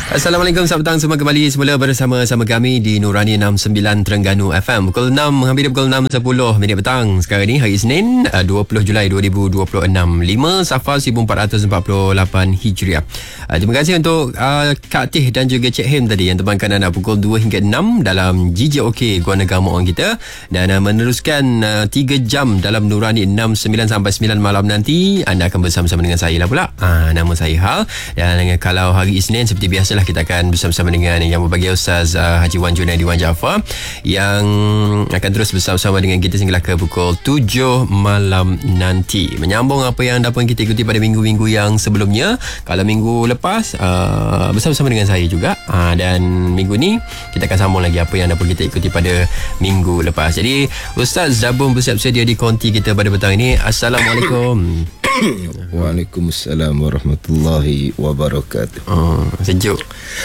Assalamualaikum, selamat petang semua, kembali semula bersama kami di Nurani 69 Terengganu FM. Pukul 6, hampir pukul 6.10 minit petang. Sekarang ni hari Isnin 20 Julai 2026, 5 Safar 1448 Hijriah. Terima kasih untuk Kak Tih dan juga Cik Him tadi yang temankan anda pukul 2 hingga 6 dalam GJOK Gua Negara Moong kita, dan meneruskan 3 jam dalam Nurani 69 sampai 9 malam nanti. Anda akan bersama-sama dengan saya lah pula. Nama saya Hal, dan kalau hari Isnin seperti biasa kita akan bersama-sama dengan Yang Berbahagia Ustaz Haji Wan Junaidi Wan Jaafar, yang akan terus bersama-sama dengan kita sehingga ke pukul 7 malam nanti, menyambung apa yang dapat kita ikuti pada minggu-minggu yang sebelumnya. Kalau minggu lepas bersama-sama dengan saya juga, dan minggu ni kita akan sambung lagi apa yang dapat kita ikuti pada minggu lepas. Jadi Ustaz dah pun bersiap sedia di konti kita pada petang ini. Assalamualaikum. Waalaikumsalam warahmatullahi wabarakatuh. Sejuk.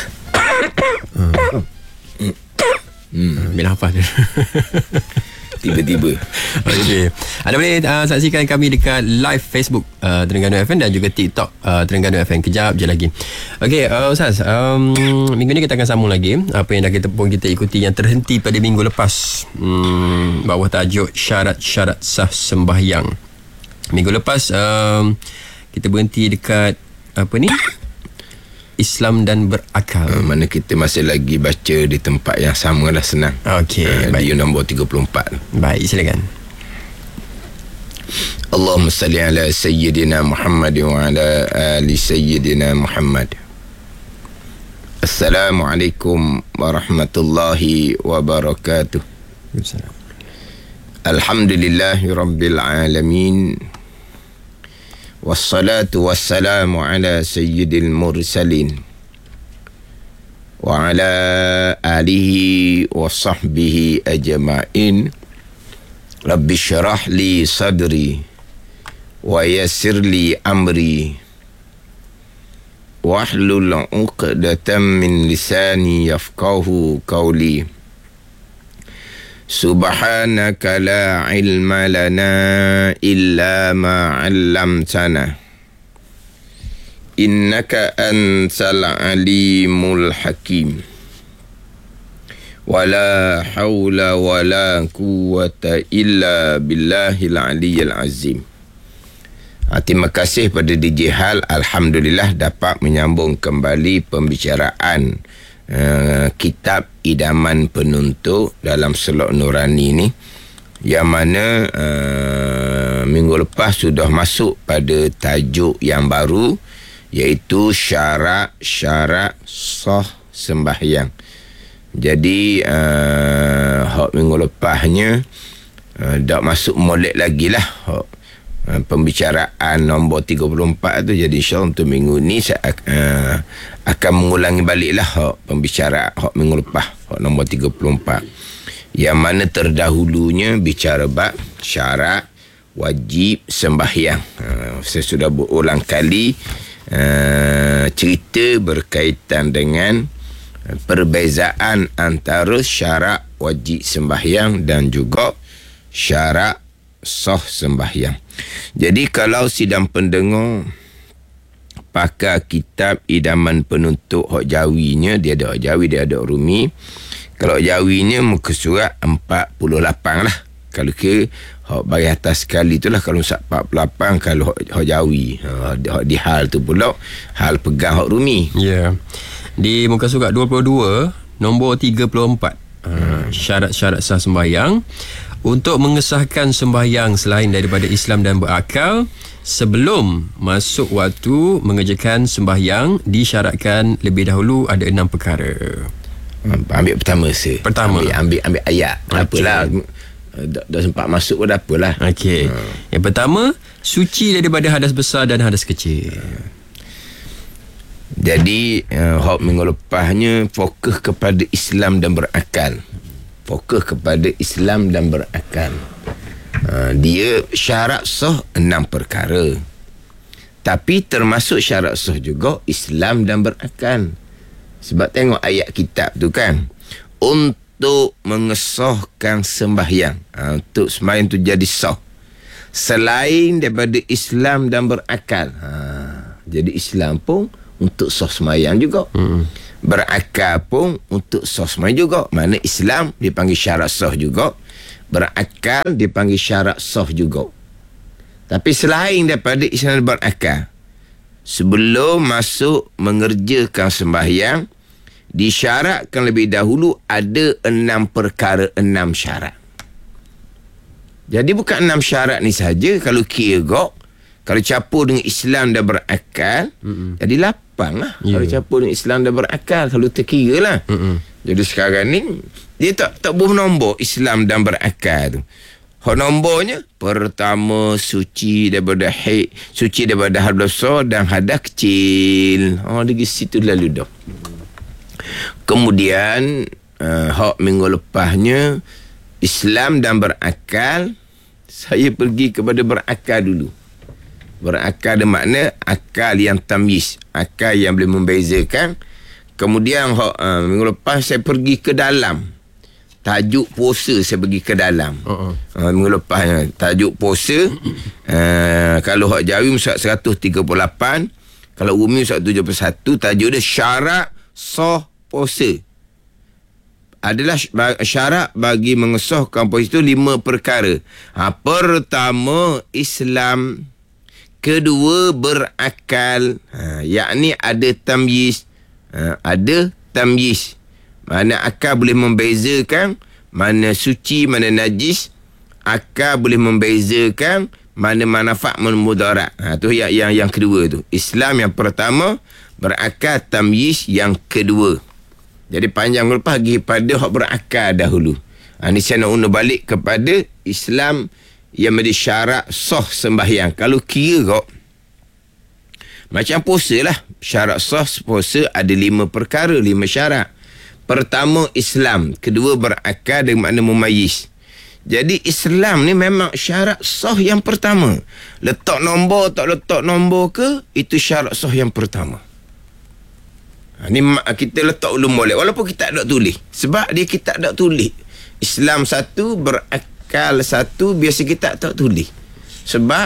Bila hafal tiba-tiba. Okey. Anda boleh saksikan kami dekat live Facebook Terengganu FM dan juga TikTok Terengganu FM. Kejap je lagi. Okey, Ustaz, minggu ni kita akan sambung lagi apa yang dah kita ikuti yang terhenti pada minggu lepas, bawah tajuk syarat-syarat sah sembahyang. Minggu lepas kita berhenti dekat apa ni, Islam dan berakal. Mana kita masih lagi baca di tempat yang sama lah, senang. Okey, di nombor 34. Baik, silakan. Allahumma salli ala Sayyidina Muhammad wa ala ali Sayyidina Muhammad. Assalamualaikum warahmatullahi wabarakatuh. Alhamdulillahi rabbil alamin. Wassalatu wassalamu ala sayyidil mursalin wa ala alihi wa sahbihi ajma'in. Rabbi syrah li sadri wa yassir li amri wahlul 'uqdatam min lisani yafqahu qawli. Subhanaka la ilma lana illa ma 'allamtana innaka antal alimul hakim. Wala hawla wala quwwata illa billahil aliyyil azim. Terima kasih pada DJ Hal. Alhamdulillah dapat menyambung kembali pembicaraan kitab Idaman Penuntut dalam Slot Nurani ni, yang mana minggu lepas sudah masuk pada tajuk yang baru, iaitu syarat-syarat sah sembahyang. Jadi minggu lepasnya dah masuk molek lagi lah pembicaraan nombor 34 tu. Jadi insyaAllah untuk minggu ni saya akan mengulangi balik lah pembicaraan minggu lepas, nombor 34, yang mana terdahulunya bicara bab syarat wajib sembahyang. Saya sudah berulang kali cerita berkaitan dengan perbezaan antara syarat wajib sembahyang dan juga syarat sah sembahyang. Jadi kalau sidang pendengar pakai kitab Idaman Penuntut hak Jawinya, dia ada hak Jawi, dia ada Rumi. Kalau Jawinya muka surat 48 lah. Kalau ke hak bagi atas sekali itulah kalau 48, kalau hak Jawi. Hak di Hal tu pula Hal pegang hak Rumi. Ya. Yeah. Di muka surat 22 nombor 34, syarat-syarat sah sembahyang. Untuk mengesahkan sembahyang selain daripada Islam dan berakal, sebelum masuk waktu mengerjakan sembahyang, disyaratkan lebih dahulu ada 6 perkara. Ambil pertama saya. Ambil ayat. Tak apalah. Dah sempat masuk pun dah apalah. Okey. Yang pertama, suci daripada hadas besar dan hadas kecil. Jadi hak minggu lepasnya fokus kepada Islam dan berakal. Dia syarat sah 6 perkara, tapi termasuk syarat sah juga Islam dan berakal. Sebab tengok ayat kitab tu kan, untuk mengesahkan sembahyang, untuk sembahyang tu jadi sah selain daripada Islam dan berakal. Jadi Islam pun untuk sah sembahyang juga. Berakal pun untuk sah sembahyang juga. Mana Islam dipanggil syarat sah juga, berakal dipanggil syarat sah juga. Tapi selain daripada Islam berakal, sebelum masuk mengerjakan sembahyang, disyaratkan lebih dahulu ada 6 perkara, 6 syarat. Jadi bukan 6 syarat ni saja. Kalau kira kalau campur dengan Islam dah berakal, jadi 8 lah. Kalau campur dengan Islam dah berakal, kalau terkira lah. Jadi sekarang ni dia tak bernombor Islam dan berakal tu. Hak nombornya, pertama suci daripada haid, suci daripada hadas besar dan hadas kecil. Dari situ lalu dah. Kemudian hak minggu lepasnya, Islam dan berakal, saya pergi kepada berakal dulu. Berakal ada makna akal yang tamyiz, akal yang boleh membezakan. Kemudian minggu lepas saya pergi ke dalam. Tajuk puasa saya pergi ke dalam. Minggu lepas tajuk puasa, kalau hak Jawi surat 138, kalau Umi surat 71, tajuk dia syarat sah puasa. Adalah syarat bagi mengesahkan puasa itu 5 perkara. Pertama, Islam. Kedua, berakal. Yakni ada tamyiz. Ada tamyiz. Mana akal boleh membezakan mana suci, mana najis. Akal boleh membezakan mana manfaat, mana mudarat. Tu yang kedua tu. Islam yang pertama, berakal, tamyiz yang kedua. Jadi panjang lepas pergi pada hak berakal dahulu. Ini saya nak undur balik kepada Islam yang menjadi syarat sah sembahyang. Kalau kira macam puasa lah. Syarat sah puasa ada 5 perkara, 5 syarat. Pertama, Islam. Kedua, berakal dengan makna mumayyiz. Jadi Islam ni memang syarat sah yang pertama. Letak nombor tak letak nombor ke, itu syarat sah yang pertama. Ni kita letak ulum boleh, walaupun kita tak tulis. Sebab dia kita tak tulis. Islam satu, berakal satu, biasa kita tak tulis. Sebab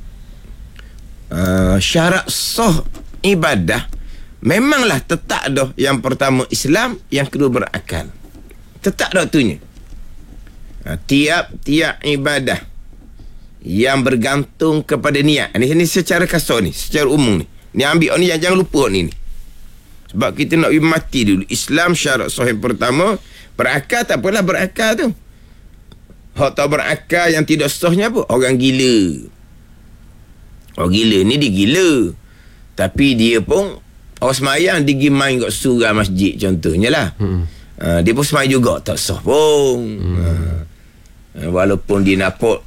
syarat sah ibadah memanglah tetap dah. Yang pertama Islam, yang kedua berakal. Tetap dah tunya. Tiap-tiap ibadah yang bergantung kepada niat. Ini secara kasar ni, secara umum ni. Ni ambil ni, jangan lupa ni. Sebab kita nak mati dulu. Islam syarat sah yang pertama, berakal tak apalah berakal tu. Hak tak berakal yang tidak sahnya apa? Orang gila. Orang gila ni dia gila. Tapi dia pun orang semayang dia pergi main kat surau masjid contohnya lah. Dia pun semayang juga tak sah pun. Walaupun dia nampak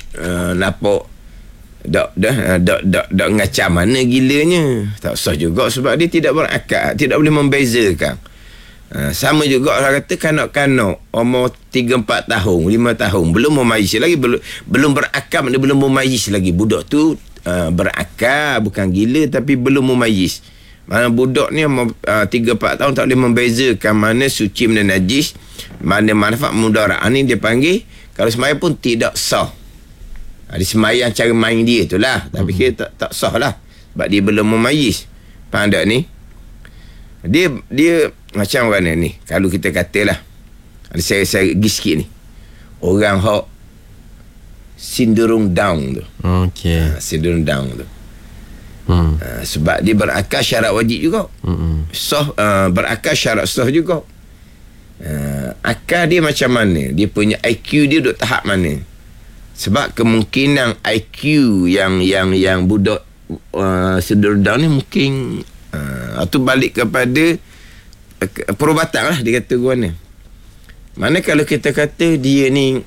dak ngacam mana gilanya, tak sah juga sebab dia tidak berakal, tidak boleh membezakan. Sama juga orang kata kanak-kanak umur 3-4 tahun, 5 tahun belum memayyiz lagi, belum berakal, dia belum memayyiz lagi. Budak tu berakal, bukan gila, tapi belum memayyiz. Mana budak ni 3-4 tahun tak boleh membezakan mana suci, mana najis, mana manfaat, mudarat. Ni dia panggil, kalau semayang pun tidak sah. Dia semayang cara main dia tu lah, tapi kita tak sah lah sebab dia belum memayyiz. Faham tak ni? Dia macam mana ni, kalau kita katalah, saya pergi sikit ni, orang hak sindrom Down tu. Okey. Sindrom Down tu. Sebab dia berakal syarat wajib juga. Sah, berakal syarat sah juga. Akal dia macam mana, dia punya IQ dia duduk tahap mana. Sebab kemungkinan IQ yang budak sindrom Down ni mungkin itu balik kepada perubatan lah, dia kata gua ni. Mana kalau kita kata dia ni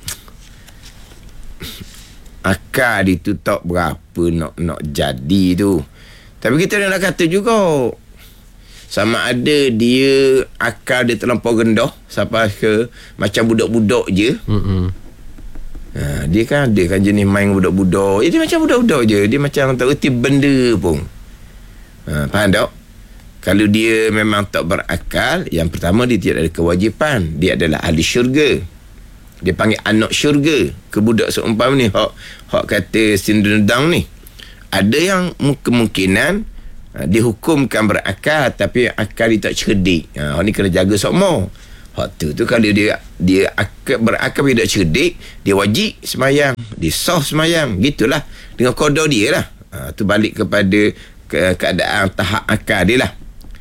akal dia tu tak berapa nak jadi tu, tapi kita nak kata juga sama ada dia akal dia terlampau rendah sampai ke macam budak-budak je. Dia kan ada kan jenis main budak-budak, dia macam budak-budak je, dia macam tak erti benda pun. Faham tak? Kalau dia memang tak berakal, yang pertama dia tidak ada kewajipan, dia adalah ahli syurga, dia panggil anak syurga. Ke budak seumpama ni hak kata sindrom Down ni, ada yang kemungkinan Dihukumkan berakal, tapi akal dia tak cerdik. Orang ni kena jaga sokmo. Hak tu kalau dia berakal tapi tak cerdik, dia wajib semayang, dia sah semayang. Gitulah dengan qada dia lah. Tu balik kepada keadaan tahap akal dia lah.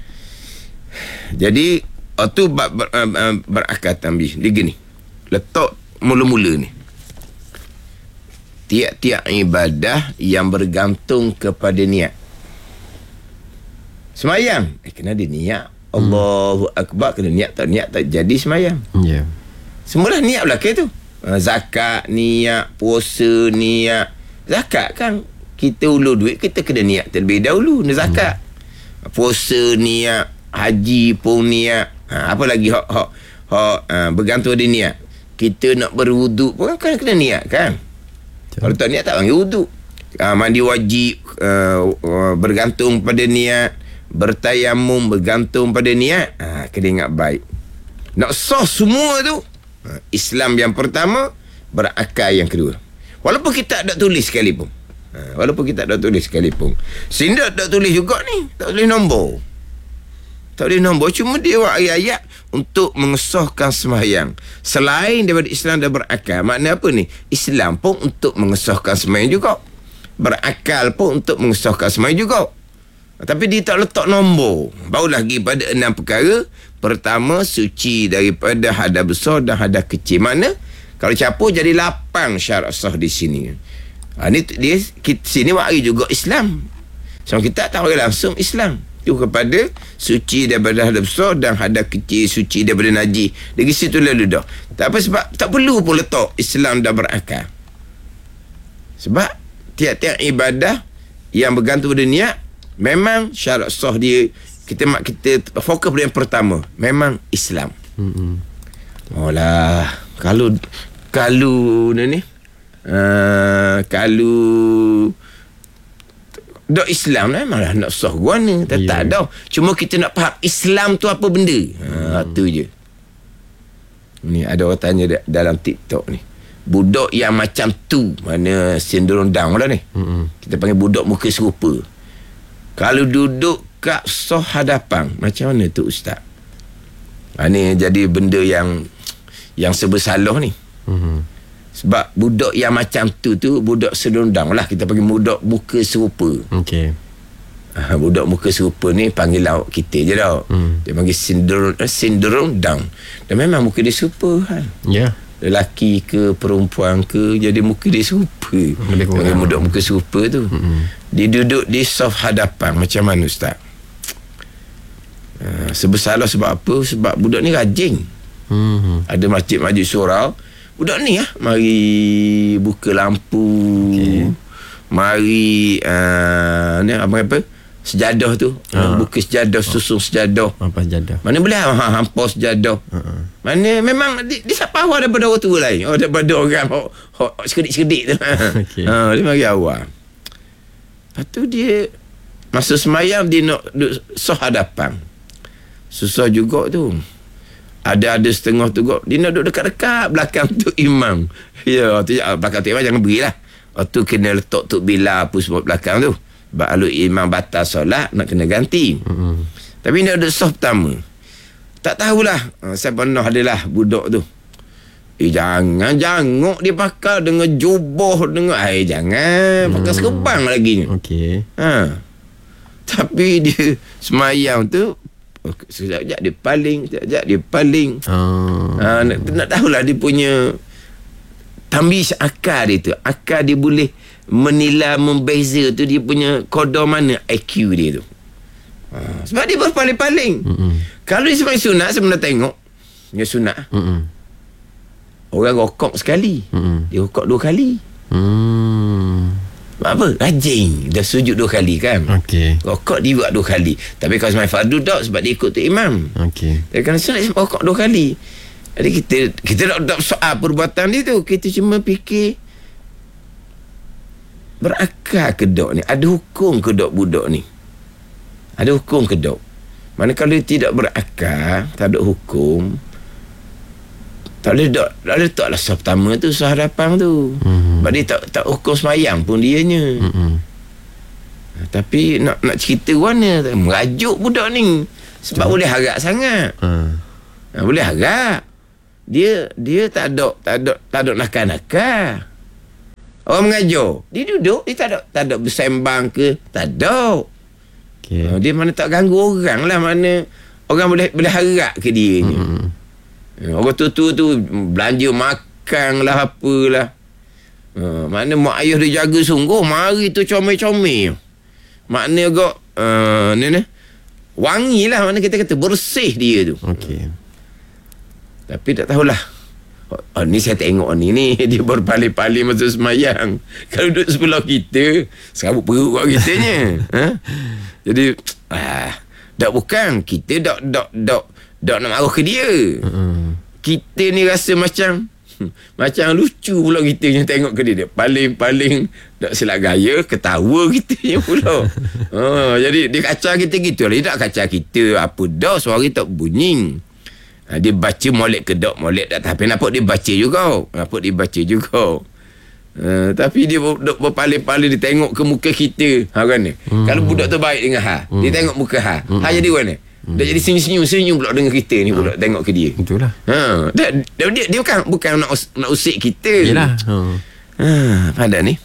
Jadi tu berakal tambih. Dia gini, letak mula-mula ni, tiap-tiap ibadah yang bergantung kepada niat. Semayang kena ada niat. Allahu Akbar, kena niat tak jadi semayang. Semula niat belakang tu. Zakat niat, puasa niat. Zakat kan kita ulur duit, kita kena niat terlebih dahulu nak zakat. Puasa niat, haji pun niat. Apa lagi hak bergantung ada niat. Kita nak berwuduk pun kan kena niat kan. Kalau tak niat tak panggil wuduk. Mandi wajib bergantung pada niat. Bertayamum bergantung pada niat. Kena ingat baik. Nak sah semua tu, Islam yang pertama, berakal yang kedua. Walaupun kita tak tulis sekalipun. Sehingga tak tulis juga ni, tak tulis nombor. Cuma dia buat ayat-ayat untuk mengesahkan sembahyang. Selain daripada Islam dah berakal, makna apa ni? Islam pun untuk mengesahkan sembahyang juga. Berakal pun untuk mengesahkan sembahyang juga. Tapi dia tak letak nombor. Barulah lagi pada 6 perkara. Pertama, suci daripada hadas besar dan hadas kecil. Mana? Kalau capur jadi 8 syarat sah di sini. Ni dia sini wakil juga Islam. So kita tak boleh langsung Islam. Itu kepada suci daripada hadas besar dan hadas kecil, suci daripada najis. Dari situ lalu dah. Tak apa, sebab tak perlu pun letak Islam dah berakal. Sebab tiap-tiap ibadah yang bergantung pada niat, memang syarat sah dia, kita fokus pada yang pertama, memang Islam. Kalau dok Islam memanglah nak sah guana. Tak ada. Cuma kita nak faham Islam tu apa benda. Tu je. Ni ada orang tanya dalam TikTok ni, budak yang macam tu, mana sindrom Down lah ni. Kita panggil budak muka serupa. Kalau duduk kat sah hadapan, macam mana tu ustaz? Ni jadi benda yang sebersalah ni. Sebab budak yang macam tu budak selondang lah. Kita panggil budak muka serupa. Budak muka serupa ni panggil lauk kita je dah. Dia panggil sindrom Down. Dan memang muka dia serupa kan. Lelaki ke perempuan ke, jadi muka dia serupa. Panggil budak muka serupa tu. Dia duduk di saf hadapan. Macam mana ustaz? Sebersalah sebab apa? Sebab budak ni rajin. Ada masjid-masjid surau, budak ni mari buka lampu, mari ni apa sejadah tu, buka sejadah, susun sejadah. Apa sejadah? Mana boleh hampa sejadah. Mana memang dia siapa awal daripada orang tua lain, daripada orang sekedik-sekedik tu. Dia mari awal. Lepas tu dia masa semayang dia nak sah hadapan. Susah juga tu. Ada setengah tu kok dia nak duduk dekat-dekat belakang tu imam. Tu belakang tu imam jangan berilah. Tu kena letak tu bila apa semua belakang tu. Sebab kalau imam batal solat nak kena ganti. Tapi dia ada sah pertama. Tak tahulah. Saya pernah adalah budak tu. Jangan jangok dia pakai dengan jubah dengan jangan pakai serban lagi. Tapi dia semayang tu sekejap dia paling, nak tahulah dia punya tambis akal dia tu. Akal dia boleh menilai, membeza tu, dia punya kodor mana IQ dia tu. Sebab dia berpaling-paling. Kalau dia semayang sunat, saya pernah tengok dia sunat. Orang rokok sekali, dia rokok 2 kali. Apa? Rajin. Dah sujud 2 kali kan. Rokok dia buat 2 kali. Tapi kalau semayang fardu tak, sebab dia ikut tu imam. Tapi kalau sunat dia rokok 2 kali. Jadi kita tak soal perbuatan dia tu. Kita cuma fikir berakal ke dok ni? Ada hukum ke dok budak ni? Ada hukum ke dok? Mana kalau dia tidak berakal, tak ada hukum, tak boleh taklah sah pertama tu, sah hadapan tu. Sebab dia tak hukum semayang pun dianya. Tapi nak cerita mana, merajuk budak ni. Sebab boleh harap sangat. Boleh harap. Dia tak ada nakal-nakal. Orang mengajar, dia duduk, dia tak ada bersembang ke, tak ada. Dia mana tak ganggu orang lah, mana orang boleh harap ke dia ni. Orang tu belanja makan lah, apalah. Mana mak ayah dia jaga sungguh, mari tu comel-comel. Makna agak wangi lah, mana kita kata bersih dia tu. Tapi tak tahulah. Ni saya tengok ni dia berpaling-paling masuk semayang. Kalau duduk sebelah kita, serabut perut kat kitanya. Jadi dak bukan kita dak nak marah ke dia. Kita ni rasa macam lucu pula kita yang tengok ke dia. Paling dak silap gaya, ketawa kita pula. Jadi dia kacau kita gitu. Dia tak kacau kita apa dah, suara tak bunyi. Dia baca molek ke tak molek tak, tapi nampak dia baca juga. Tapi dia berpaling-paling, dia tengok ke muka kita. Kan ni. Kalau budak tu baik dengan dia tengok muka jadi mana? Dia jadi senyum pula dengan kita ni pula, tengok ke dia. Itulah. Dia bukan nak usik kita. Yalah. Pada ni.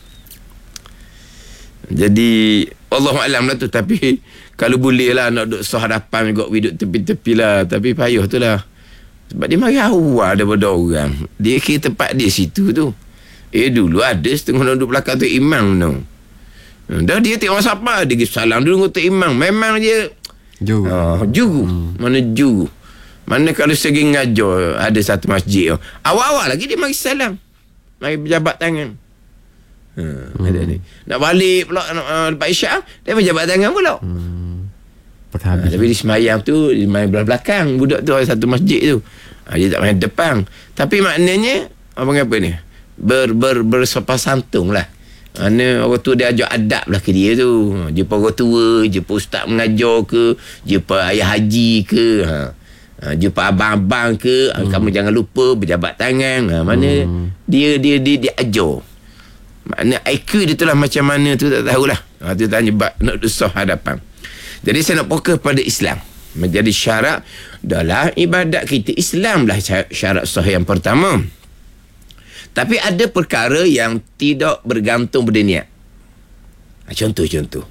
Jadi Allahualam lah tu. Tapi kalau boleh lah nak duduk sehadapan juga, duduk tepi-tepi lah. Tapi payah tu lah. Sebab dia mari awal daripada orang. Dia kira tempat dia situ tu. Dulu ada setengah duduk belakang tu imam tu. Dah dia tengok siapa, dia salam dulu tu imam. Memang dia juru. Mana juru. Mana kalau segi ngajar, ada satu masjid. Awal-awal lagi dia mari salam. Mari berjabat tangan. Ada ni. Nak balik pula lepas isyak, dia berjabat tangan pula. Tapi di semayang tu, dia main belakang. Budak tu ada satu masjid tu. Dia tak main depan. Tapi maknanya apa ni? Bersopan santun lah. Mana orang tu dia ajar adab lah ke dia tu. Jumpa orang tua, jumpa ustaz mengajar ke, jumpa ayah haji ke, jumpa abang-abang ke, kamu jangan lupa berjabat tangan. Mana dia ajar. Makna IQ dia tu lah macam mana tu tak tahulah. Tu tanya nak dusah hadapan. Jadi saya nak fokus pada Islam. Menjadi syarat dalam ibadat kita. Islam lah syarat sahih yang pertama. Tapi ada perkara yang tidak bergantung pada niat. Contoh.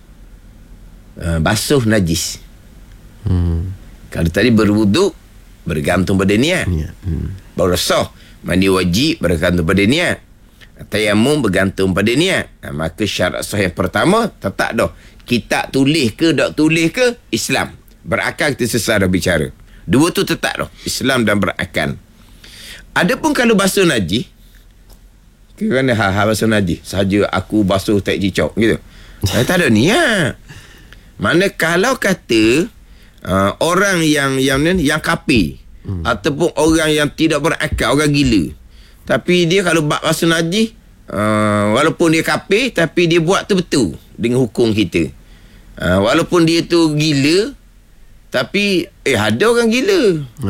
Basuh najis. Kalau tadi berwuduk, bergantung pada niat. Baru sah. Mandi wajib bergantung pada niat. Tayamum bergantung pada niat. Maka syarat sahih yang pertama tetap dah. Kita tulis ke tak tulis ke, Islam. Berakal kita selesai dah bicara. Dua tu tetap dah. Islam dan berakal. Adapun kalau basuh najis, kerana basuh najis saja aku basuh tak cicok gitu. Tak ada niat. Mana kalau kata orang yang kafir, ataupun orang yang tidak berakal, orang gila. Tapi dia kalau basuh najis, walaupun dia kafir, tapi dia buat tu betul dengan hukum kita. Walaupun dia tu gila, tapi ada orang gila.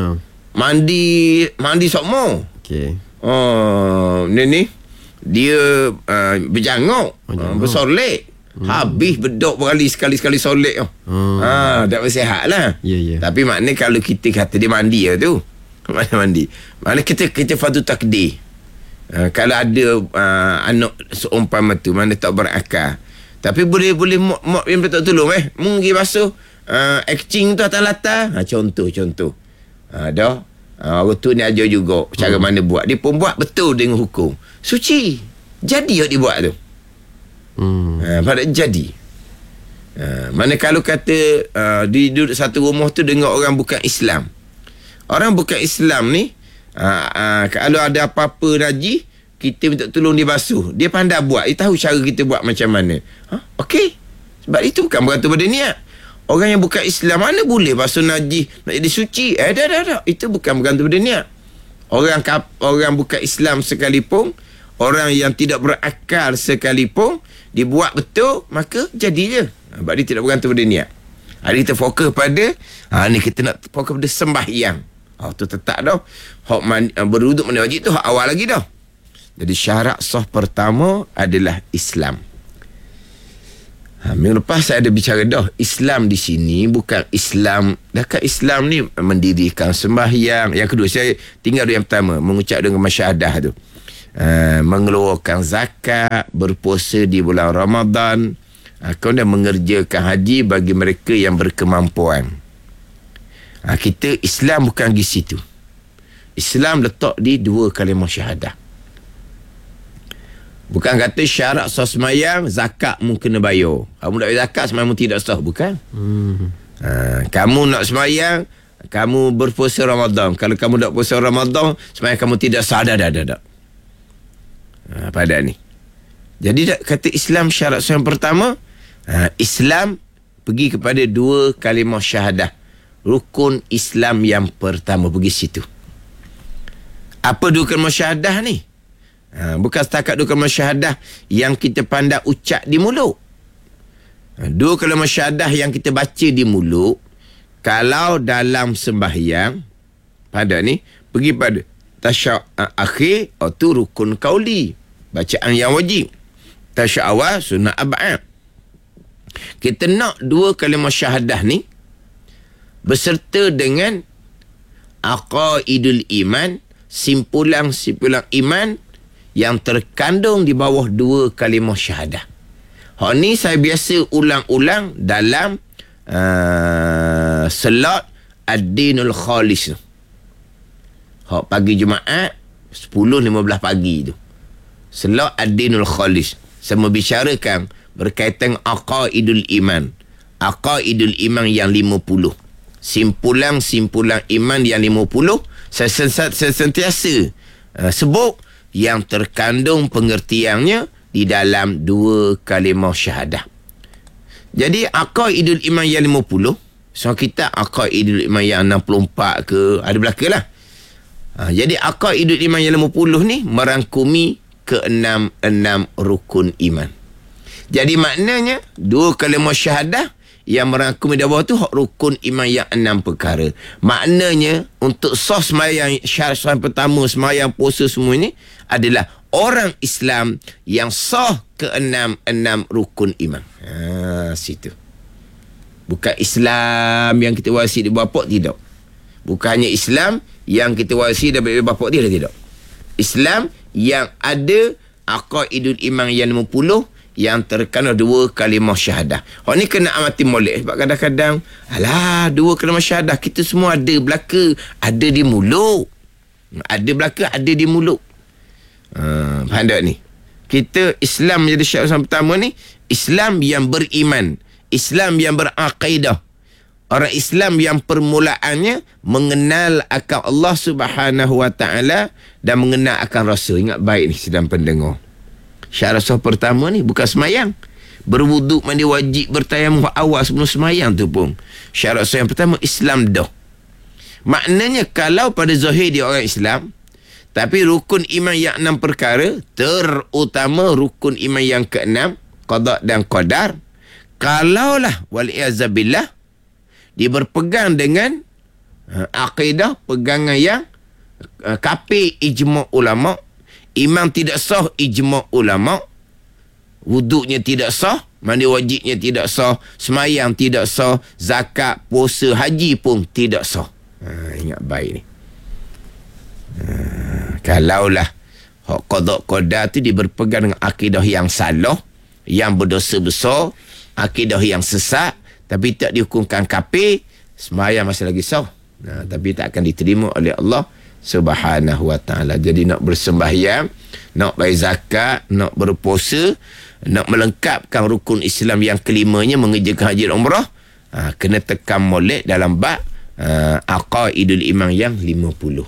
Mandi sokmo. Ni dia berjangok, bersolek. Habis bedok sekali solek. Tak bersihat lah. Tapi maknanya kalau kita kata dia mandi lah tu. Mana mandi? Mana kita fardu takdir. Kalau ada anak seumpama tu, mana tak berakal. Tapi boleh mak yang betul tolong mungkin basuh acting tu atas latar. Contoh. Dah. Orang tu ni ajar juga cara mana buat. Dia pun buat betul dengan hukum. Suci. Jadi yang dia buat tu. Pada jadi. Mana kalau kata di duduk satu rumah tu dengan orang bukan Islam. Orang bukan Islam ni, kalau ada apa-apa najis, kita minta tolong dia basuh. Dia pandai buat. Dia tahu cara kita buat macam mana. Okey. Sebab itu bukan bergantung pada niat. Orang yang bukan Islam mana boleh basuh najis nak jadi suci? Dah. Itu bukan bergantung pada niat. Orang bukan Islam sekalipun, orang yang tidak berakal sekalipun, dia buat betul, maka jadi je. Sebab dia tidak bergantung pada niat. Hari kita fokus pada ni kita nak fokus pada sembahyang. Tu tetap dah. Hak berwuduk mandi wajib tu hak awal lagi dah. Jadi syarat sah pertama adalah Islam. Minggu lepas saya ada bicara dah, Islam di sini bukan Islam. Dekat Islam ni mendirikan sembahyang. Yang kedua, saya tinggal yang pertama, mengucap dengan masyaradah tu. Mengeluarkan zakat, berpuasa di bulan Ramadan, kemudian mengerjakan haji bagi mereka yang berkemampuan. Kita Islam bukan di situ. Islam letak di 2 kalimah syahadah. Bukan kata syarat sah semayang, zakat mu kena bayar. Kamu nak bayar zakat, semayang mu tidak sah. Bukan. Kamu nak semayang, kamu berpuasa Ramadan. Kalau kamu tak puasa Ramadan, semayang kamu tidak sah. Dah. Pada ni. Jadi kata Islam syarat sah yang pertama, Islam pergi kepada 2 kalimah syahadah. Rukun Islam yang pertama, pergi situ. Apa 2 kalimah syahadah ni? Bukan setakat 2 kalimah syahadah yang kita pandai ucap di mulut. 2 kalimah syahadah yang kita baca di mulut, kalau dalam sembahyang pada ni pergi pada tasyahud akhir, itu rukun qauli, bacaan yang wajib. Tasyahud awal sunnah ab'ad. Kita nak 2 kalimah syahadah ni beserta dengan aqaidul iman, simpulan iman yang terkandung di bawah 2 kalimah syahadah. Hak ni saya biasa ulang-ulang dalam salat ad-dinul khalis. Hak pagi Jumaat 10.15 pagi tu. Salat ad-dinul khalis. Saya membicarakan berkaitan aqaidul iman. Aqaidul iman yang 50. Simpulan iman yang 50. Saya sentiasa sebut yang terkandung pengertiannya di dalam 2 kalimah syahadah. Jadi aqaidul iman yang 50, so kita aqaidul iman yang 64 ke, ada belakalah. Jadi aqaidul iman yang 50 ni merangkumi ke-6 rukun iman. Jadi maknanya 2 kalimah syahadah yang merangkumi di bawah tu hak rukun iman yang 6 perkara. Maknanya untuk sah sembahyang, syarat pertama sembahyang, puasa semua ni adalah orang Islam yang sah ke-6 rukun iman. Situ. Bukan Islam yang kita warisi di bapak, tidak. Bukan hanya Islam yang kita warisi dari bapak dia, tidak. Islam yang ada aqaidul iman yang 50 yang terkandung 2 kalimah syahadah. Hak ni kena amati molek. Sebab kadang-kadang, 2 kalimah syahadah kita semua ada belaka, ada di mulut. Ada belaka, ada di mulut. Faham tak ni? Kita Islam menjadi syarat pertama ni, Islam yang beriman, Islam yang beraqidah. Orang Islam yang permulaannya mengenal akan Allah Subhanahu Wa Taala dan mengenal akan Rasul. Ingat baik ni sedang pendengar. Syarat sah pertama ni bukan semayang. Berwuduk, mandi wajib, bertayamum awal sebelum semayang tu pun. Syarat sah yang pertama Islam dah. Maknanya kalau pada zahir dia orang Islam, tapi rukun iman yang 6 perkara, terutama rukun iman yang ke-6, qada dan qadar, kalaulah wal-i'azabillah dia berpegang dengan akidah, pegangan yang kafir ijma' ulama', imam tidak sah ijma' ulama', wuduknya tidak sah, mandi wajibnya tidak sah, semayang tidak sah, zakat, puasa, haji pun tidak sah. Ingat baik ni. Kalaulah hak qada qadar tu dia berpegang dengan akidah yang salah, yang berdosa besar, akidah yang sesat, tapi tak dihukumkan kafir, semayang masih lagi sah. Tapi tak akan diterima oleh Allah Subhanahu Wa Taala. Jadi nak bersembahyang, nak bayar zakat, nak berpuasa, nak melengkapkan rukun Islam yang kelimanya, mengerjakan haji dan umrah, kena tekan molek dalam bab aqaidul iman yang 50.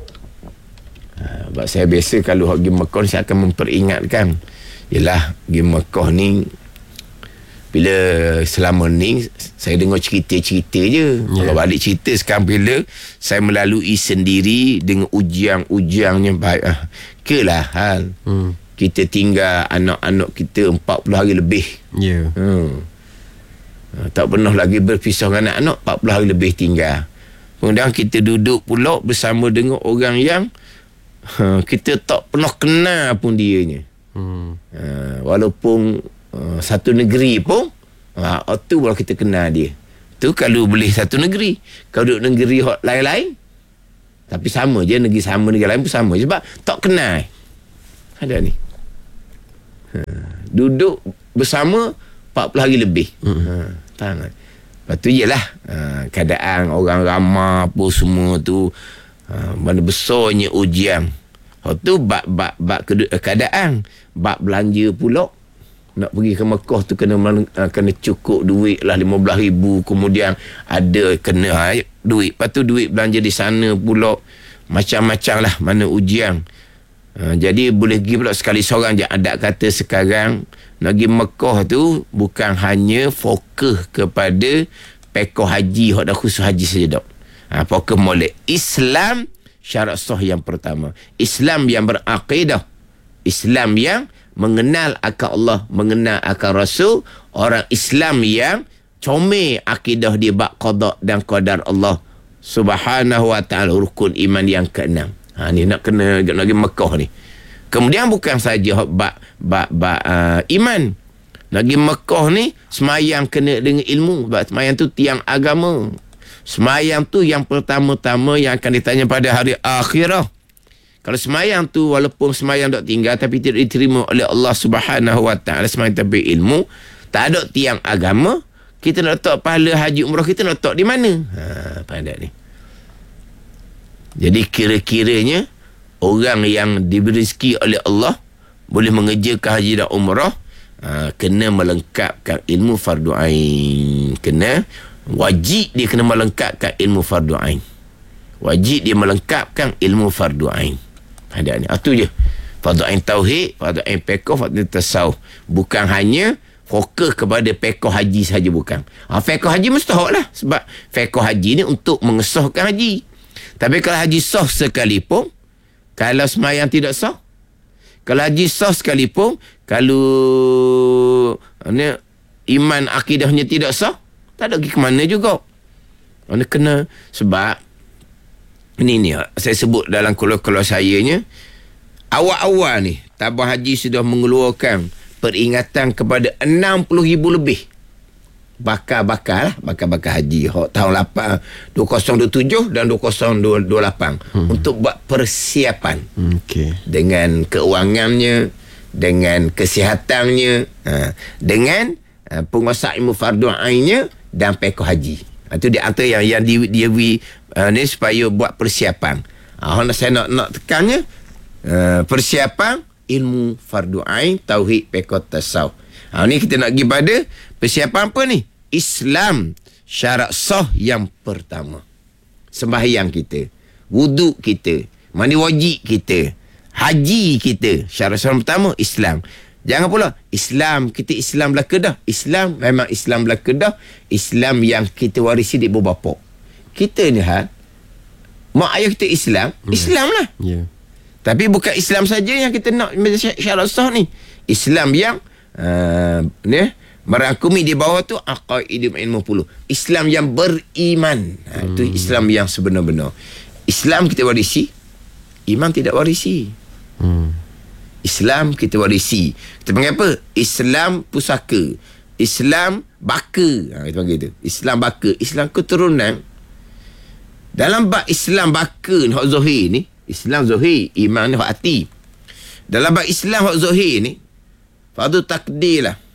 Sebab saya biasa kalau pergi Mekah saya akan memperingatkan, yelah pergi Mekah ni, bila selama ni saya dengar cerita-cerita je. Kalau balik cerita sekarang, bila saya melalui sendiri dengan ujian-ujiannya baik, kelah hal kita tinggal anak-anak kita 40 hari lebih. Tak pernah lagi berpisah dengan anak-anak, 40 hari lebih tinggal. Kemudian kita duduk pula bersama dengan orang yang kita tak pernah kenal pun dianya. Walaupun satu negeri pun, Tu baru kita kenal dia. Tu kalau boleh satu negeri. Kalau duduk negeri lain-lain, tapi sama je, negeri sama, negeri lain pun sama je, sebab tak kenal. Ada ni. Duduk bersama 40 hari lebih. Tangan. Lepas tu jelah keadaan orang ramai apa semua tu, mana besarnya ujian. Lepas tu bab keadaan, bab belanja pula. Nak pergi ke Mekah tu kena cukup duit lah 15,000. Kemudian ada kena duit. Lepas tu duit belanja di sana pula. Macam-macam lah mana ujian. Jadi boleh pergi pula sekali seorang je. Adat kata sekarang nak pergi Mekah tu bukan hanya fokus kepada pekoh haji, hak dah khusus haji saja tak. Fokus molek Islam, syarat sah yang pertama. Islam yang berakidah. Islam yang mengenal akan Allah, mengenal akan Rasul. Orang Islam yang comel akidah dia bab qada dan qadar Allah Subhanahu wa ta'ala, rukun iman yang keenam. Ni nak pergi Mekah ni. Kemudian bukan saja bab iman. Nak pergi Mekah ni, semayang kena dengan ilmu. Sebab semayang tu tiang agama. Semayang tu yang pertama-tama yang akan ditanya pada hari akhirah. Kalau semayang tu walaupun semayang tak tinggal tapi tidak diterima oleh Allah Subhanahu wa ta'ala, semayang tapi ilmu, tak ada tiang agama, kita nak letak pahala haji umrah kita nak letak di mana? Pandai ni. Jadi kira-kiranya orang yang diberi rezeki oleh Allah boleh mengerjakan haji dan umrah, kena melengkapkan ilmu fardu ain. Wajib dia kena melengkapkan ilmu fardu ain. Wajib dia melengkapkan ilmu fardu ain. Ada ni. Itu je. Fardu ain tauhid, fardu ain fiqh, fardu ain tasawuf. Bukan hanya fokus kepada fiqh haji saja, bukan. Fiqh haji mustahak lah. Sebab fiqh haji ni untuk mengesahkan haji. Tapi kalau haji sah sekalipun, kalau semayang tidak sah, kalau haji sah sekalipun, kalau iman akidahnya tidak sah, tak ada pergi ke mana juga. Kena, sebab ni saya sebut dalam kolor-kolor sayanya, awal-awal ni Tabah Haji sudah mengeluarkan peringatan kepada 60,000 lebih bakar haji tahun 2027 dan 2028 untuk buat persiapan dengan keuangannya, dengan kesihatannya, dengan penguasaan ilmu fardu ainnya dan fiqh haji. Itu di antara yang dia ni supaya buat persiapan. Saya nak tekannya persiapan ilmu fardu ain, tauhid, fiqh, tasawuf. Ni kita nak pergi pada persiapan apa ni? Islam, syarat sah yang pertama. Sembahyang kita, wuduk kita, mandi wajib kita, haji kita. Syarat sah yang pertama Islam. Jangan pula Islam, kita Islam belah Kedah. Islam memang Islam belah Kedah. Islam yang kita warisi di ibu bapa. Kita ni mak ayah kita Islam, Islam lah. Tapi bukan Islam saja yang kita nak syarat sah ni. Islam yang merangkumi di bawah tu aqaid ilmu puluh. Islam yang beriman. Itu Islam yang sebenar-benar. Islam kita warisi, iman tidak warisi. Islam kita warisi. Kita panggil apa? Islam pusaka. Islam baka. Kita panggil itu. Islam baka. Islam keturunan. Dalam bab Islam baka ni, hak zahir ni, Islam zahir, iman ni hak hati. Dalam bab Islam hak zahir ni, fardu takdir lah.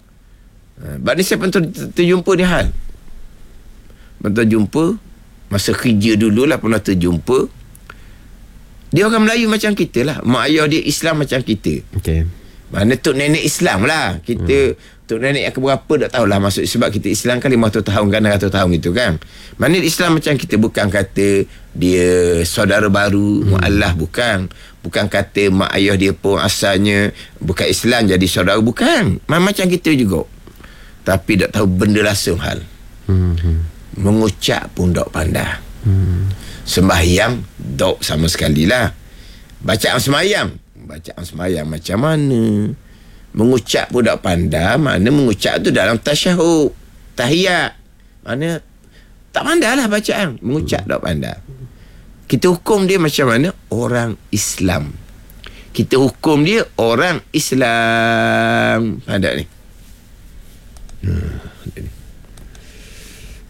Bab ni saya pernah terjumpa ni hal. Pernah terjumpa, masa kerja dululah pernah terjumpa. Dia orang Melayu macam kita lah. Mak ayah dia Islam macam kita. Mana tok nenek Islam lah. Kita tok nenek yang keberapa tak tahulah maksud. Sebab kita Islam kan 500 tahun kan 100 tahun gitu kan. Mana Islam macam kita. Bukan kata dia saudara baru mu'allah, bukan. Bukan kata mak ayah dia pun asalnya bukan Islam jadi saudara, bukan. Macam kita juga. Tapi tak tahu benda langsung hal. Mengucap pun tak pandai. Sembahyang dok sama sekali lah. Bacaan sembahyang macam mana? Mengucap pun tak pandai. Mana mengucap tu dalam tasyahud, tahiyat, mana tak pandai lah bacaan. Mengucap tak pandai. Kita hukum dia macam mana? Orang Islam. Kita hukum dia orang Islam. Pandai ni.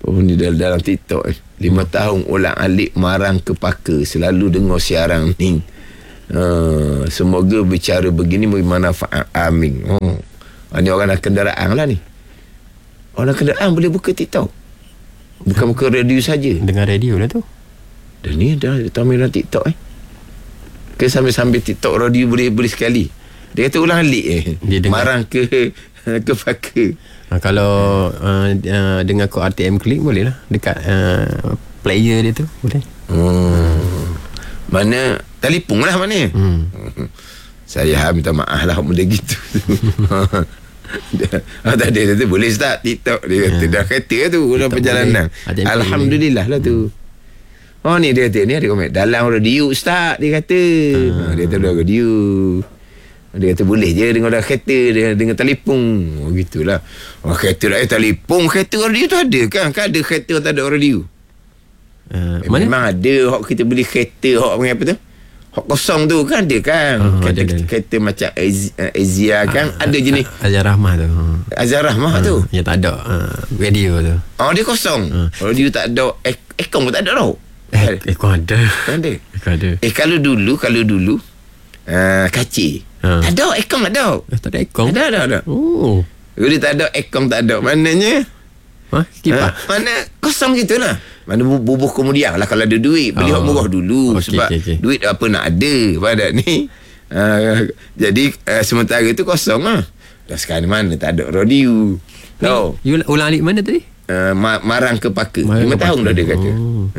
Oh, ni dalam TikTok 5 tahun ulang alik marang kepaka, selalu dengar siaran ni. Semoga bicara begini bermanfaat. Amin. Ni orang nak kenderaan lah ni. Orang kenderaan boleh buka TikTok. Bukan buka radio saja. Dengar radio lah tu. Dan ni dah tampil TikTok ke sambil TikTok radio boleh sekali. Dia kata ulang alik Dia dengar. marang ke paka. Kalau dengar kod RTM Klik boleh lah. Dekat player dia tu boleh. Mana telefon lah mana. Saya minta maaf lah benda gitu. Tadi dia kata boleh start TikTok. Dia kata dah kata tu dalam perjalanan. Alhamdulillah lah tu. Ni dia kata, ni ada komen dalam radio start, dia kata. Dia kata dalam radio. Dia kata boleh je dengar dah kereta, dengan telefon. Gitulah. Kereta dah telefon, kereta radio tu ada kan? Kan ada kereta tak ada radio. Mana? Memang ada hok kita beli kereta hok apa tu? Hok kosong tu kan ada kan? Kereta macam Azia kan? Ada jenis Azhar Rahmah tu. Azhar Rahmah tu. Yang tak ada radio tu. Dia kosong. Radio tak ada, aircon pun tak ada tau. Aircon ada. Ada. Aircon ada. Kalau dulu kacir. Tak ada aircon, tak ada. Tak ada aircon? Ada. Oh. Jadi tak ada aircon, tak ada. Maknanya kipas. mana kosong gitulah. Mana bubuh kemudian lah kalau ada duit. Beli hak murah dulu. Sebab duit apa nak ada pada ni. Jadi sementara tu kosong lah. Dah sekarang mana tak ada radio. You ulang alik mana tadi? Marang ke paka. 5 tahun dah dia kata.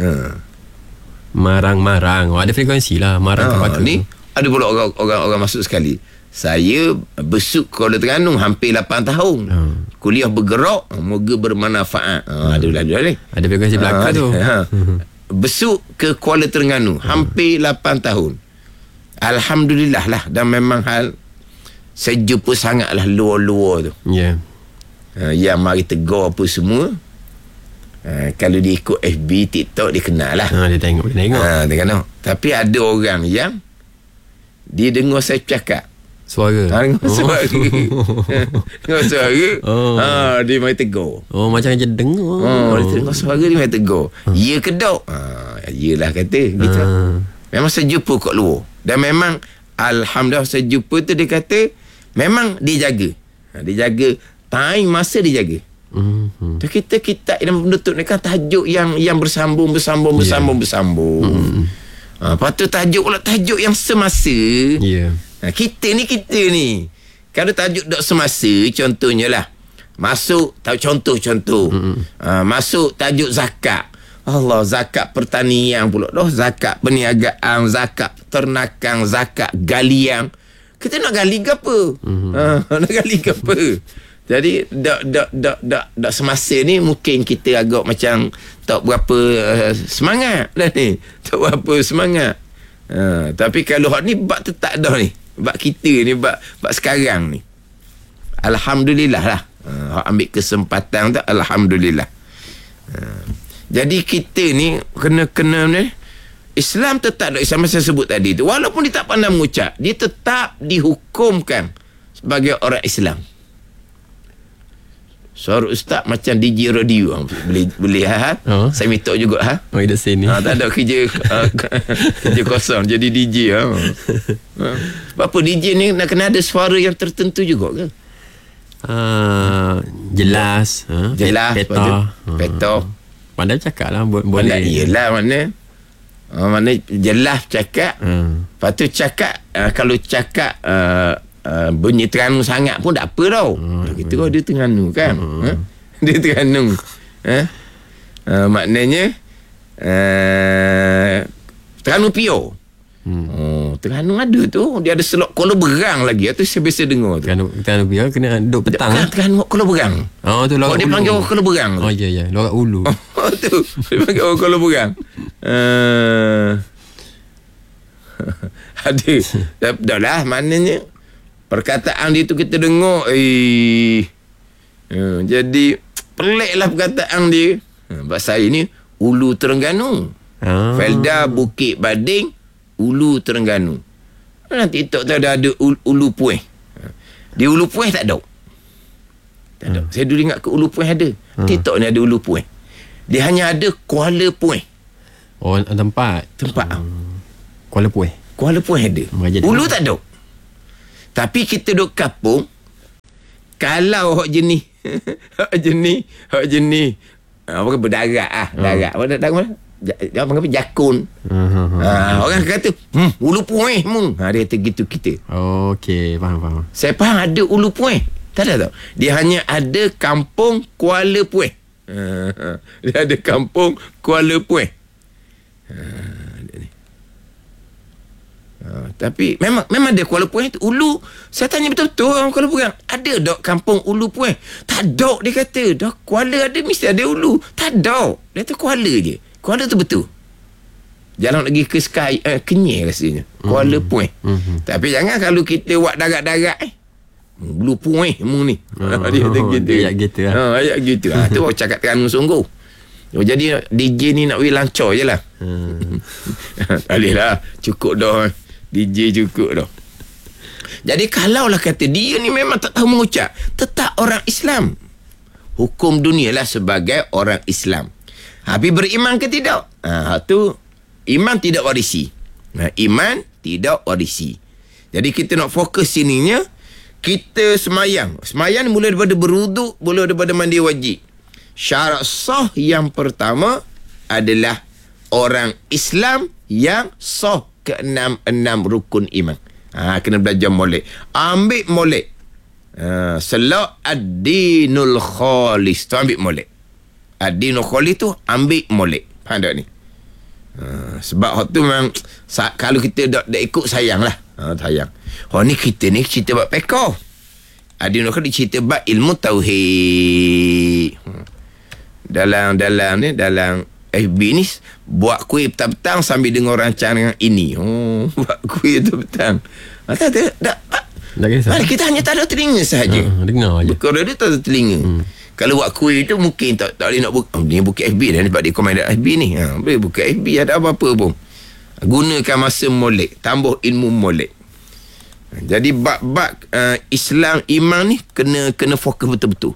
Marang. Ada frekuensi lah. Marang ke paka. Ni ada pula orang masuk sekali. Saya besuk Kuala Terengganu hampir 8 tahun. Kuliah bergerak, moga bermanfaat. Ada ni. Ada frekuensi belakang tu. Besuk ke Kuala Terengganu hampir 8 tahun. Alhamdulillah lah. Dan memang hal saya jumpa sangatlah luar-luar tu. Ya. Yang mari tegur apa semua. Kalau dia ikut FB, TikTok, dia kenal lah. Dia tengok. Dia kenal. Tapi ada orang yang dia dengar saya cakap. Suara. Dengar suara. Dengar suara. Dia mari tegur. Macam je dengar. Dia dengar suara, dia mari tegur. Ya ke tak? Yelah kata. Gitu. Memang saya jumpa kat luar. Dan memang alhamdulillah saya jumpa tu dia kata memang dia jaga. Dia jaga time masa dia jaga. Kita dalam penutup ni kan tajuk yang bersambung. Lepas tu tajuk pula tajuk yang semasa. Kita ni kalau tajuk dok semasa, contohnya lah masuk contoh masuk tajuk zakat. Allah, zakat pertanian pula dah, zakat perniagaan, zakat ternakan, zakat galian. Kita nak gali ke apa? Nak gali ke apa? Jadi dak semasa ni mungkin kita agak macam tak berapa semangat dah ni. Tak berapa semangat. Tapi kalau hak ni bab tetap dah ni. Bab kita ni bab sekarang ni. Alhamdulillah lah. Hak ambil kesempatan tu alhamdulillah. Jadi kita ni kena ni Islam tetap ada, sama saya sebut tadi tu, walaupun dia tak pandai mengucap, dia tetap dihukumkan sebagai orang Islam. Suara ustaz macam DJ radio. Boleh saya minta juga di sini. Tak ada kerja kerja kosong jadi DJ. Apa DJ ni nak kena ada suara yang tertentu juga ke? Jelas. Jelas. Peta. Pandai cakap lah. Boleh. Yelah mana jelas cakap. Lepas tu cakap kalau cakap bunyi Terengganu sangat pun tak apa tau. Kita kau dia Terengganu kan. Dia Terengganu. Maknanya Terengganu Pio. Terengganu ada tu. Dia ada selok Kuala Berang lagi. Itu saya biasa dengar tu. Terengganu Pio kena duduk petang. Terengganu Kuala Berang. Tu lorak dia panggil orang Kuala Berang. Ya. Lorak Ulu. Tu dia panggil orang Kuala Berang. Ada. Dah lah maknanya perkataan dia tu kita dengar jadi peliklah perkataan dia. Bahasa saya ni Ulu Terengganu. Felda Bukit Bading Ulu Terengganu. Nanti tak ada Ulu Pueh. Di Ulu Pueh tak ada. Saya dulu ingat ke Ulu Pueh ada. TikTok ni ada Ulu Pueh. Dia hanya ada Kuala Pueh. Oh, tempat. Kuala Pueh. Kuala Pueh ada. Ulu tak ada. Tapi kita duduk kampung, kalau hak jenis hak jenis apa berdarat darat. Apa darat? Dia panggil apa? Jakun. Orang kata, Ulu Pueh mu. Dia kata gitu kita. Okey, faham. Saya faham ada Ulu Pueh. Tak ada tau. Dia hanya ada kampung Kuala Pueh. Dia ada kampung Kuala Pueh. Tapi memang ada Kuala Pueh tu. Ulu, saya tanya betul-betul orang Kuala Pueh, ada dok kampung Ulu Pueh? Tak dok, dia kata. Dah Kuala ada, mesti ada Ulu. Tak dok. Dia kata Kuala je. Kuala tu betul. Jalan pergi ke Sky, Kenyir rasanya. Kuala Pueh. Tapi jangan kalau kita buat darat-darat Ulu Pueh mu ni. Dia kata gitu. Ayat gitu lah. Ayat gitu. Tu baru cakap Terengganu sungguh. Jadi DJ ni nak pergi lancar je lah. Tak boleh lah. Cukup dah. DJ cukup dah. Jadi kalaulah kata dia ni memang tak tahu mengucap, tetap orang Islam. Hukum dunia lah sebagai orang Islam. Habis beriman ke tidak? Tu iman tidak warisi. Iman tidak warisi. Jadi kita nak fokus sininya, kita semayang. Semayang mula daripada berwuduk, mula daripada mandi wajib. Syarat sah yang pertama adalah orang Islam yang sah ke-6 rukun iman. Kena belajar molek. Ambil molek. Selak ad-dinul khalis tu ambil molek. Ad-dinul khalis tu ambil molek. Faham tak ni? Sebab hak tu memang kalau kita dah ikut sayang lah. Sayang. Ni kita ni cerita bab pekoh. Ad-dinul khalis cerita bab ilmu tauhid. Dalam FB ni buat kuih petang-petang sambil dengar rancangan ini. Buat kuih petang-petang. Tak kisah. Kita hanya tak ada telinga sahaja. Dengar je. Kalau dia tak ada telinga. Kalau buat kuih tu mungkin tak boleh nak buka. Dia buka FB dah sebab dia komen FB ni. Boleh buka FB, ada apa-apa pun. Gunakan masa molek, tambah ilmu molek. Jadi bab-bab Islam iman ni kena fokus betul-betul.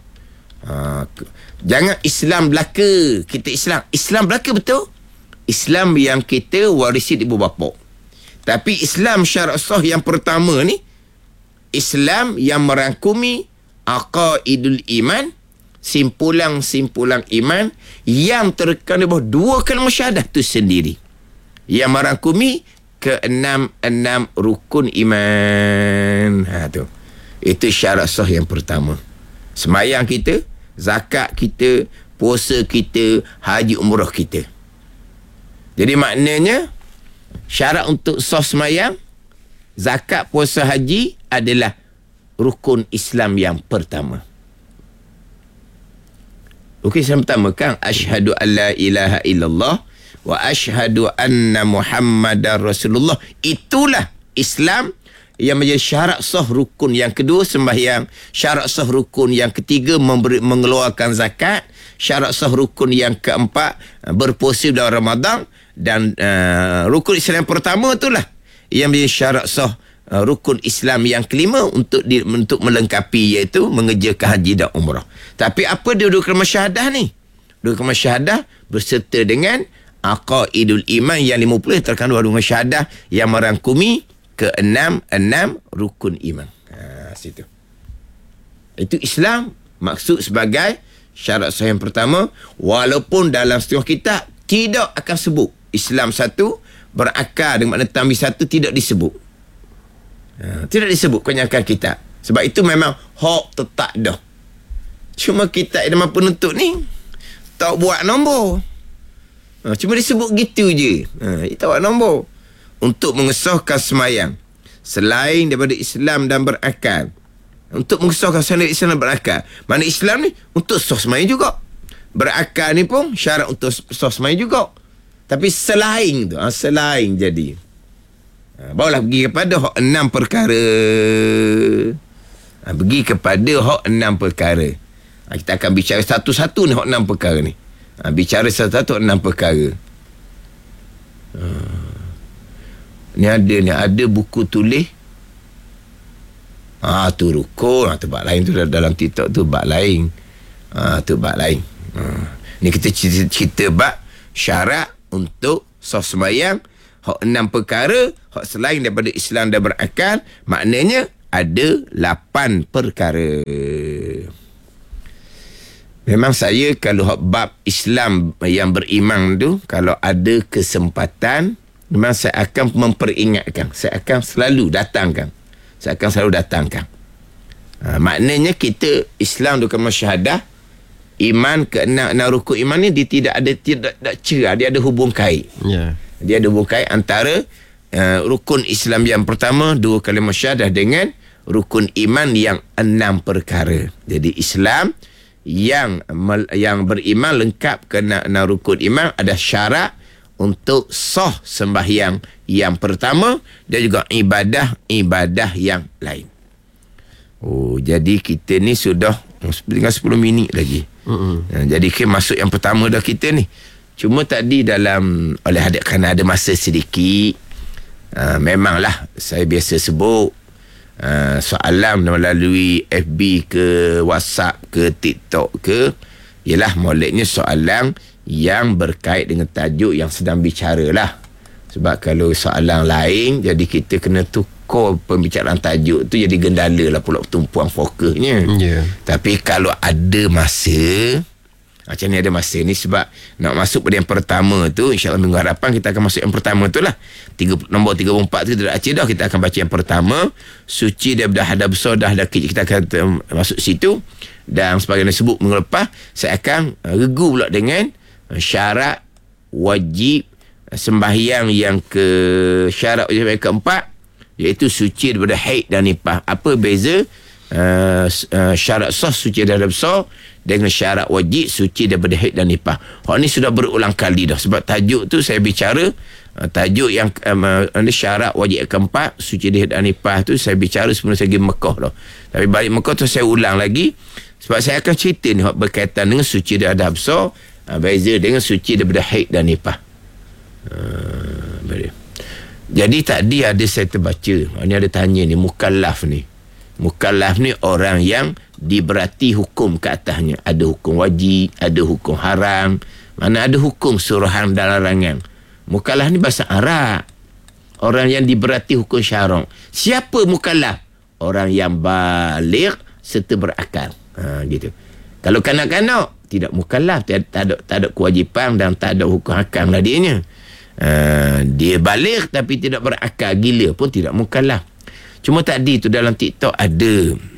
Jangan Islam belaka. Kita Islam belaka betul. Islam yang kita warisi ibu bapa. Tapi Islam syarat sah yang pertama ni, Islam yang merangkumi aqaidul iman, simpulan-simpulan iman yang terkandung bawah dua kalimah syahadah tu sendiri, yang merangkumi ke-6 rukun iman. Tu. Itu syarat sah yang pertama. Semayang kita, zakat kita, puasa kita, haji umrah kita. Jadi maknanya syarat untuk sah semayang, zakat, puasa, haji adalah rukun Islam yang pertama. Rukun Islam pertama kan asyhadu an la ilaha illallah wa asyhadu anna Muhammadar Rasulullah. Itulah Islam yang menjadi syarat sah rukun yang kedua sembahyang, syarat sah rukun yang ketiga mengeluarkan zakat, syarat sah rukun yang keempat berpuasa dalam Ramadan, dan rukun Islam yang pertama itulah yang menjadi syarat sah rukun Islam yang kelima untuk melengkapi, iaitu mengerjakan haji dan umrah. Tapi apa dia dua kalimah syahadah ni? Dua kalimah syahadah berserta dengan aqaidul iman yang 50 terkandung dalam syahadah yang merangkumi ke-6 rukun iman. Situ. Itu Islam maksud sebagai syarat sah yang pertama, walaupun dalam setengah kitab tidak akan sebut Islam satu berakar dengan makna tambih satu, tidak disebut. Tidak disebut kebanyakan kitab. Sebab itu memang hak tetap dah. Cuma kitab Idman Penuntut ni tak buat nombor. Cuma disebut gitu je. Tak buat nombor. Untuk mengesahkan semayang selain daripada Islam dan berakal, untuk mengesahkan selain Islam dan berakal, mana Islam ni untuk sah semayang juga, berakal ni pun syarat untuk sah semayang juga. Tapi selain tu, selain jadi barulah pergi kepada hak 6 perkara. Pergi kepada hak 6 perkara. Kita akan bicara satu-satu ni hak 6 perkara ni. Bicara satu-satu 6 perkara. Ni ada buku tulis. Tu rukun, tu bab lain tu dalam TikTok tu bab lain. Tu bab lain. Ni kita cerita bab syarat untuk sah sembahyang. Hak 6 perkara, hak selain daripada Islam dan berakal, maknanya ada 8 perkara. Memang saya kalau hak bab Islam yang beriman tu, kalau ada kesempatan, memang saya akan memperingatkan. Saya akan selalu datangkan. Maknanya kita Islam tu kan syahadah, iman ke enam rukun iman ni dia tidak cerah, dia ada hubung kait. Dia ada hubung kait antara rukun Islam yang pertama, 2 kalimah syahadah, dengan rukun iman yang 6 perkara. Jadi Islam yang beriman lengkap kena 6 rukun iman, ada syarat untuk sah sembahyang yang pertama dan juga ibadah yang lain. Jadi kita ni sudah tinggal 10 minit lagi. Jadi kita masuk yang pertama dah kita ni. Cuma tadi kerana ada masa sedikit, memanglah saya biasa sebut soalan melalui FB ke WhatsApp ke TikTok ke, ialah moleknya soalan yang berkait dengan tajuk yang sedang bicara lah. Sebab kalau soalan lain, jadi kita kena tukar pembicaraan tajuk tu, jadi gendala lah pula tumpuan fokusnya. Tapi kalau ada masa, macam ni ada masa ni, sebab nak masuk pada yang pertama tu, insyaAllah minggu hadapan kita akan masuk yang pertama tu lah. Nombor 34 tu kita dah baca dah. Kita akan baca yang pertama, suci daripada hadas besar dan hadas kecil. Kita akan masuk situ. Dan sebagaimana sebut minggu lepas, saya akan regu pula dengan syarat wajib sembahyang yang syarat wajib yang keempat, iaitu suci daripada haid dan nifas. Apa beza syarat sah suci daripada besar dengan syarat wajib suci daripada haid dan nifas? Hak ni sudah berulang kali dah. Sebab tajuk tu saya bicara, tajuk yang syarat wajib keempat, suci daripada haid dan nifas tu saya bicara sebelum saya pergi Mekah dah. Tapi balik Mekah tu saya ulang lagi, sebab saya akan cerita ni hak berkaitan dengan suci daripada besar, beza dengan suci daripada haid dan nifas. Jadi tadi ada saya terbaca, ni ada tanya ni, mukallaf ni orang yang diberati hukum ke atasnya. Ada hukum wajib, ada hukum haram, mana ada hukum suruhan dan larangan. Mukallaf ni bahasa Arab, orang yang diberati hukum syarak. Siapa mukallaf? Orang yang baligh serta berakal. Gitu. Kalau kanak-kanak, tidak mukallaf, tak ada kewajipan dan tak ada hukum hakam lah dianya. Dia baligh tapi tidak berakal, gila pun tidak mukallaf. Cuma tadi tu dalam TikTok ada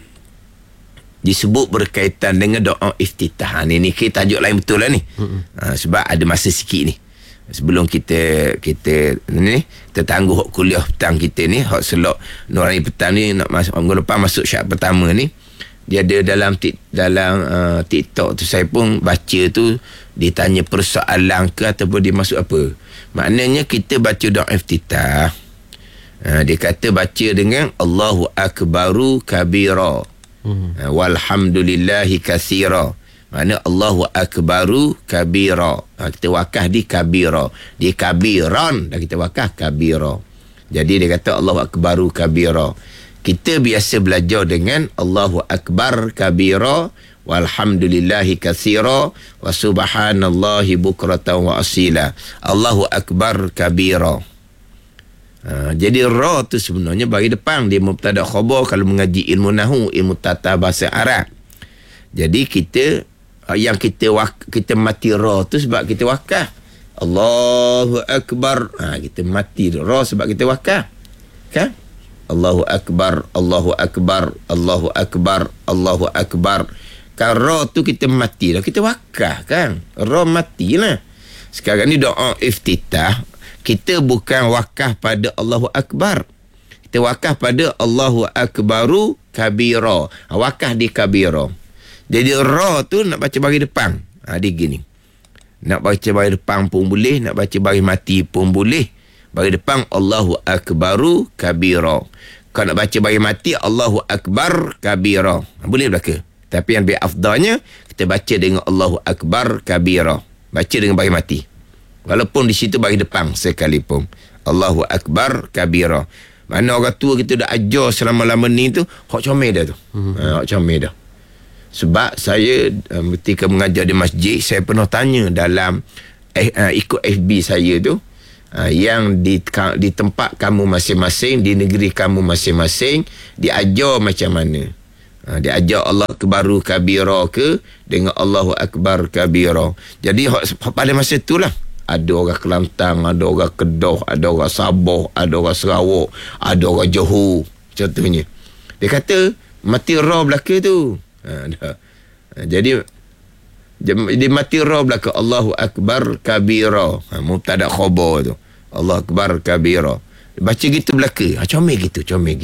disebut berkaitan dengan doa iftitah. Ni kita tajuk lain betul lah ni. Sebab ada masa sikit ni. Sebelum kita tangguh kuliah petang kita ni, hak selok Nurani petang ni nak masuk minggu lepas masuk syarat pertama ni. Dia ada dalam TikTok tu, saya pun baca tu, ditanya persoalan ke ataupun dia masuk apa. Maknanya kita baca doa iftitah, dia kata baca dengan Allahu Akbaru kabira, walhamdulillahi katsira. Makna Allahu Akbaru kabira, kita wakaf di kabira, di kabiran dah kita wakaf kabira. Jadi dia kata Allahu Akbaru kabira. Kita biasa belajar dengan Allahu Akbar kabira, walhamdulillahi katsira, wa subhanallahi bukratan wa asila. Allahu Akbar kabira. Jadi ra tu sebenarnya bagi depan, dia mubtada khabar kalau mengaji ilmu nahwu, ilmu tata bahasa Arab. Jadi kita mati ra tu sebab kita wakaf. Allahu Akbar, kita mati ra sebab kita wakaf, kan? Allahu Akbar, Allahu Akbar, Allahu Akbar, Allahu Akbar. Kan ra tu kita mati dah, kita wakaf kan, ra mati lah. Sekarang ni doa iftitah, kita bukan wakaf pada Allahu Akbar, kita wakaf pada Allahu Akbaru kabira, wakaf di kabira. Jadi ra tu nak baca bagi depan, dia gini, nak baca bagi depan pun boleh, nak baca bagi mati pun boleh. Bagi depan Allahu Akbaru kabira. Kalau nak baca bagi mati Allahu Akbar kabira, boleh belaka. Tapi yang lebih afdalnya kita baca dengan Allahu Akbar kabira, baca dengan bagi mati, walaupun di situ bagi depan sekalipun. Allahu Akbar kabira. Mana orang tua kita dah ajar selama-lama ni tu, hak comel dah tu. Hak comel dah. Sebab saya ketika mengajar di masjid, saya pernah tanya dalam ikut FB saya tu, yang di tempat kamu masing-masing, di negeri kamu masing-masing, diajar macam mana. Diajar Allah Akbaru Kabira ke dengan Allahu Akbar Kabira. Jadi pada masa itulah ada orang Kelantan, ada orang Kedah, ada orang Sabah, ada orang Sarawak, ada orang Johor contohnya. Dia kata mati ra belaka tu. Jadi dia mati ra belaka Allahu Akbar Kabira. Mubtada khabar tu. Allahu Akbar Kabira. Baca gitu belaka. Comel gitu.